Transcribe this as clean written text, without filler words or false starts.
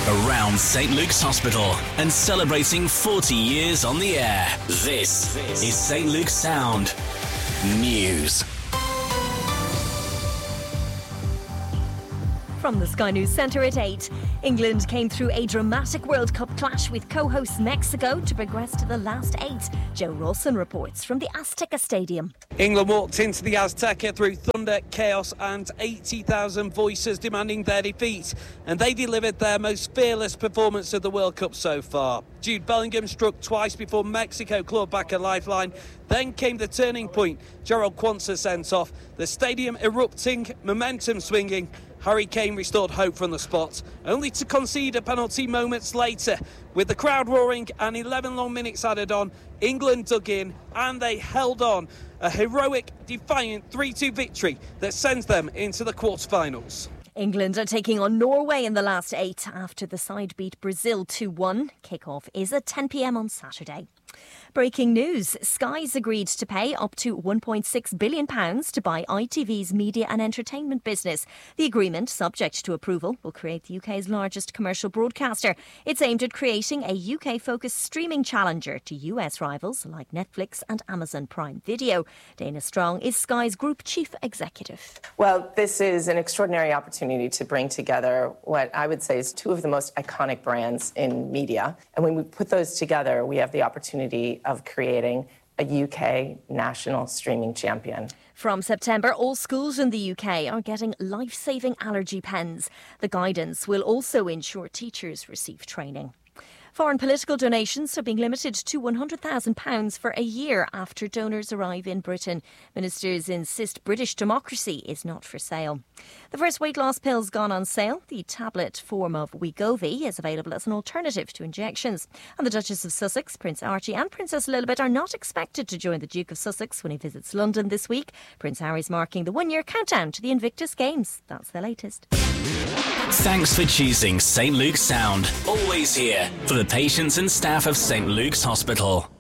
around St Luke's Hospital and celebrating 40 years on the air. This is St Luke's Sound News. From the Sky News Centre at 8, England came through a dramatic World Cup clash with co-host Mexico to progress to the last 8. Joe Rawson reports from the Azteca Stadium. England walked into the Azteca through thunder, chaos and 80,000 voices demanding their defeat, and they delivered their most fearless performance of the World Cup so far. Jude Bellingham struck twice before Mexico clawed back a lifeline. Then came the turning point. Gerald Quansah sent off. The stadium erupting, momentum swinging. Harry Kane restored hope from the spot, only to concede a penalty moments later. With the crowd roaring and 11 long minutes added on, England dug in and they held on. A heroic, defiant 3-2 victory that sends them into the quarterfinals. England are taking on Norway in the last 8 after the side beat Brazil 2-1. Kick-off is at 10 p.m. on Saturday. Breaking news. Sky's agreed to pay up to £1.6 billion to buy ITV's media and entertainment business. The agreement, subject to approval, will create the UK's largest commercial broadcaster. It's aimed at creating a UK-focused streaming challenger to US rivals like Netflix and Amazon Prime Video. Dana Strong is Sky's Group Chief Executive. Well, this is an extraordinary opportunity to bring together what I would say is two of the most iconic brands in media. And when we put those together, we have the opportunity of creating a UK national streaming champion. From September, all schools in the UK are getting life-saving allergy pens. The guidance will also ensure teachers receive training. Foreign political donations are being limited to £100,000 for a year after donors arrive in Britain. Ministers insist British democracy is not for sale. The first weight loss pill's gone on sale. The tablet form of Wegovy is available as an alternative to injections. And the Duchess of Sussex, Prince Archie and Princess Lilibet are not expected to join the Duke of Sussex when he visits London this week. Prince Harry's marking the one-year countdown to the Invictus Games. That's the latest. Thanks for choosing St Luke's Sound. Always here for the patients and staff of St Luke's Hospital.